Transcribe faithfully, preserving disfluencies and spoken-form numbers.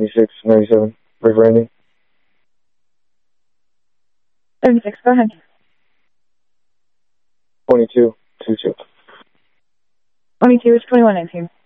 seventy-six ninety-seven. River ending. seventy-six, go ahead. twenty-two two two. twenty-two is twenty-one nineteen.